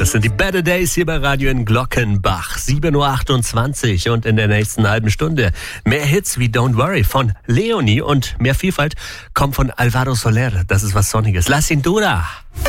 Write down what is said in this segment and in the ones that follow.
Das sind die Better Days hier bei Radio in Glockenbach. 7.28 Uhr und in der nächsten halben Stunde mehr Hits wie Don't Worry von Leonie und mehr Vielfalt kommt von Alvaro Soler. Das ist was Sonniges. La Cintura.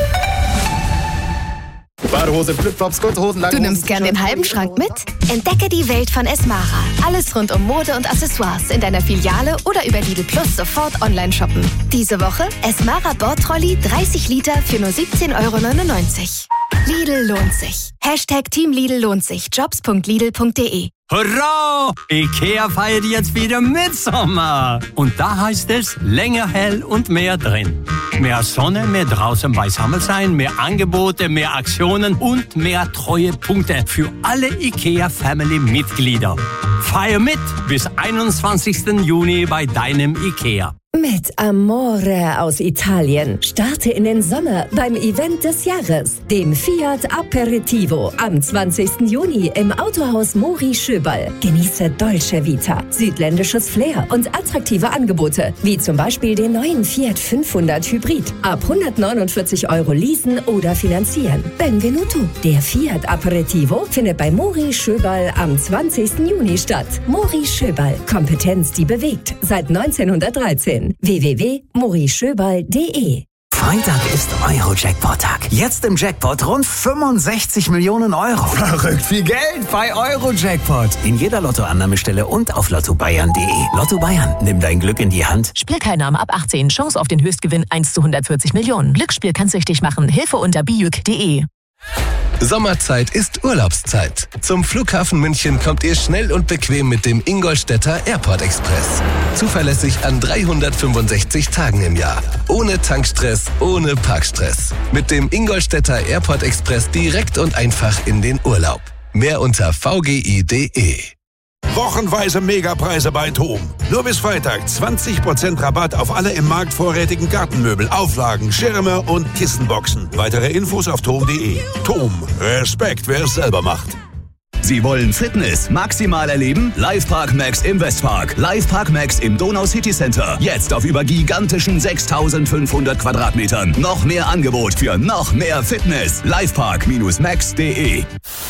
Badehose, Flipflops, kurze Hosen, lange Du nimmst gern den halben Schrank mit? Entdecke die Welt von Esmara. Alles rund um Mode und Accessoires in deiner Filiale oder über Lidl Plus sofort online shoppen. Diese Woche Esmara Bordtrolley 30 Liter für nur 17,99 €. Lidl lohnt sich. Hashtag Team Lidl lohnt sich. Jobs.lidl.de. Hurra! Ikea feiert jetzt wieder Mitsommer. Und da heißt es länger hell und mehr drin. Mehr Sonne, mehr draußen beisammen sein, mehr Angebote, mehr Aktionen und mehr Treuepunkte für alle Ikea-Family-Mitglieder. Feier mit bis 21. Juni bei deinem Ikea. Mit Amore aus Italien starte in den Sommer beim Event des Jahres, dem Fiat Aperitivo am 20. Juni im Autohaus Mori Schöberl. Genieße Dolce Vita, südländisches Flair und attraktive Angebote, wie zum Beispiel den neuen Fiat 500 Hybrid. Ab 149 € leasen oder finanzieren. Benvenuto. Der Fiat Aperitivo findet bei Mori Schöberl am 20. Juni statt. Mori Schöberl. Kompetenz, die bewegt. Seit 1913. www.morischöberl.de. Freitag ist Euro-Jackpot-Tag. Jetzt im Jackpot rund 65 Millionen €. Verrückt viel Geld bei Euro-Jackpot. In jeder Lottoannahmestelle und auf lottobayern.de. Lotto Bayern, nimm dein Glück in die Hand. Spielteilnahme ab 18. Chance auf den Höchstgewinn 1 zu 140 Millionen. Glücksspiel kann's süchtig machen. Hilfe unter biuk.de. Sommerzeit ist Urlaubszeit. Zum Flughafen München kommt ihr schnell und bequem mit dem Ingolstädter Airport Express. Zuverlässig an 365 Tagen im Jahr. Ohne Tankstress, ohne Parkstress. Mit dem Ingolstädter Airport Express direkt und einfach in den Urlaub. Mehr unter vgi.de. Wochenweise Megapreise bei TOM. Nur bis Freitag 20% Rabatt auf alle im Markt vorrätigen Gartenmöbel, Auflagen, Schirme und Kissenboxen. Weitere Infos auf tom.de. TOM. Respekt, wer es selber macht. Sie wollen Fitness maximal erleben? Livepark Max im Westpark. Livepark Max im Donau City Center. Jetzt auf über gigantischen 6.500 Quadratmetern. Noch mehr Angebot für noch mehr Fitness. Livepark-max.de.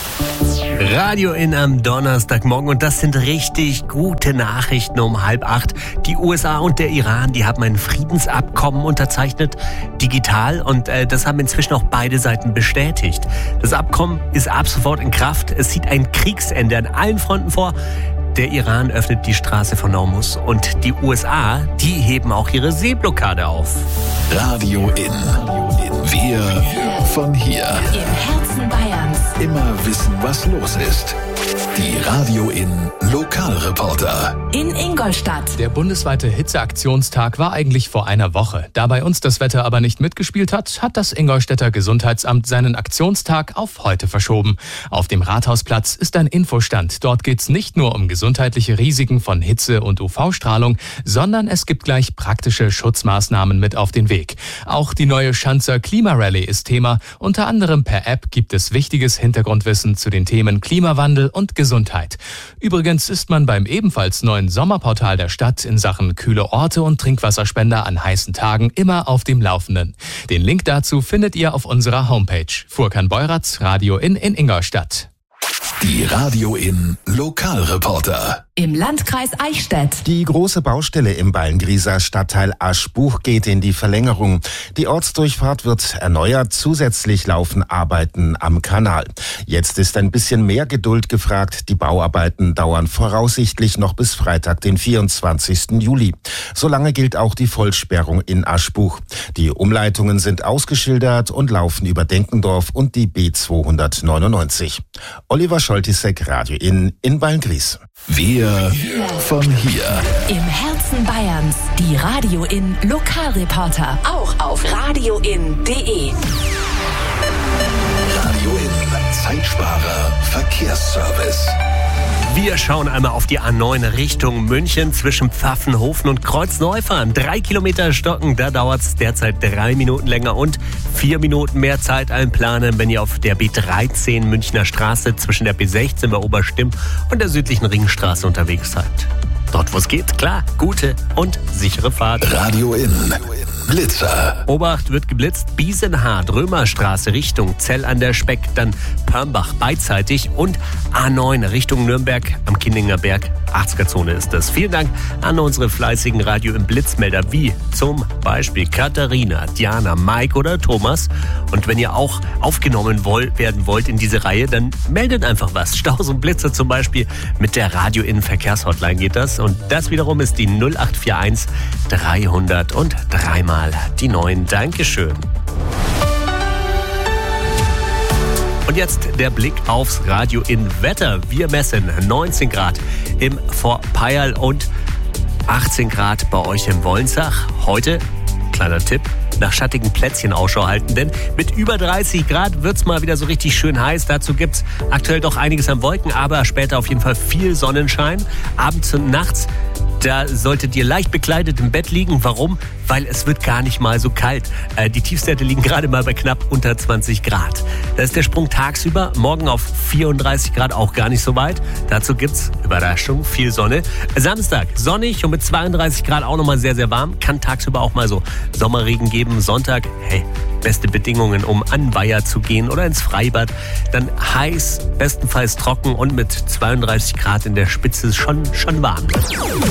Radio in am Donnerstagmorgen und das sind richtig gute Nachrichten um 7:30. Die USA und der Iran, die haben ein Friedensabkommen unterzeichnet, digital, und das haben inzwischen auch beide Seiten bestätigt. Das Abkommen ist ab sofort in Kraft. Es sieht ein Kriegsende an allen Fronten vor. Der Iran öffnet die Straße von Hormuz und die USA, die heben auch ihre Seeblockade auf. Radio in. Wir von hier. Im Herzen Bayerns. Immer wissen, was los ist. Die Radio in Lokalreporter. In Ingolstadt. Der bundesweite Hitzeaktionstag war eigentlich vor einer Woche. Da bei uns das Wetter aber nicht mitgespielt hat, hat das Ingolstädter Gesundheitsamt seinen Aktionstag auf heute verschoben. Auf dem Rathausplatz ist ein Infostand. Dort geht's nicht nur um gesundheitliche Risiken von Hitze und UV-Strahlung, sondern es gibt gleich praktische Schutzmaßnahmen mit auf den Weg. Auch die neue Schanzer Klimarallye ist Thema. Unter anderem per App gibt es wichtiges Hintergrundwissen zu den Themen Klimawandel und Gesundheit. Übrigens ist man beim ebenfalls neuen Sommerportal der Stadt in Sachen kühle Orte und Trinkwasserspender an heißen Tagen immer auf dem Laufenden. Den Link dazu findet ihr auf unserer Homepage. Furkan Beuratz, Radio in Ingolstadt. Die Radio in Lokalreporter. Im Landkreis Eichstätt. Die große Baustelle im Ballengrieser Stadtteil Aschbuch geht in die Verlängerung. Die Ortsdurchfahrt wird erneuert. Zusätzlich laufen Arbeiten am Kanal. Jetzt ist ein bisschen mehr Geduld gefragt. Die Bauarbeiten dauern voraussichtlich noch bis Freitag, den 24. Juli. Solange gilt auch die Vollsperrung in Aschbuch. Die Umleitungen sind ausgeschildert und laufen über Denkendorf und die B299. Oliver Scholtisek, Radio in Ballengries. Wir von hier. Im Herzen Bayerns. Die Radio in Lokalreporter. Auch auf radioin.de. Radio in Zeitsparer Verkehrsservice. Wir schauen einmal auf die A9 Richtung München zwischen Pfaffenhofen und Kreuzneufahren. 3 Kilometer stocken, da dauert es derzeit 3 Minuten länger und 4 Minuten mehr Zeit einplanen, wenn ihr auf der B13 Münchner Straße zwischen der B16 bei Oberstimm und der südlichen Ringstraße unterwegs seid. Dort, wo es geht, klar, gute und sichere Fahrt. Radio in. Blitzer. Obacht, wird geblitzt. Biesenhardt, Römerstraße Richtung Zell an der Speck, dann Pörmbach beidseitig und A9 Richtung Nürnberg am Kindinger Berg. 80er-Zone ist das. Vielen Dank an unsere fleißigen Radio im Blitzmelder, wie zum Beispiel Katharina, Diana, Mike oder Thomas. Und wenn ihr auch aufgenommen werden wollt in diese Reihe, dann meldet einfach was. Staus und Blitzer zum Beispiel mit der Radio in Verkehrshotline geht das. Und das wiederum ist die 0841 300 und dreimal die 9. Dankeschön. Und jetzt der Blick aufs Radio in Wetter. Wir messen 19 Grad im Vorpeierl und 18 Grad bei euch im Wollensach. Heute, kleiner Tipp, nach schattigen Plätzchen Ausschau halten, denn mit über 30 Grad wird's mal wieder so richtig schön heiß. Dazu gibt's aktuell doch einiges an Wolken, aber später auf jeden Fall viel Sonnenschein. Abends und nachts, da solltet ihr leicht bekleidet im Bett liegen. Warum? Weil es wird gar nicht mal so kalt. Die Tiefstwerte liegen gerade mal bei knapp unter 20 Grad. Da ist der Sprung tagsüber, morgen auf 34 Grad auch gar nicht so weit. Dazu gibt's, Überraschung, viel Sonne. Samstag sonnig und mit 32 Grad auch nochmal sehr, sehr warm. Kann tagsüber auch mal so Sommerregen geben. Sonntag, hey, beste Bedingungen, um an Weiher zu gehen oder ins Freibad. Dann heiß, bestenfalls trocken und mit 32 Grad in der Spitze schon warm.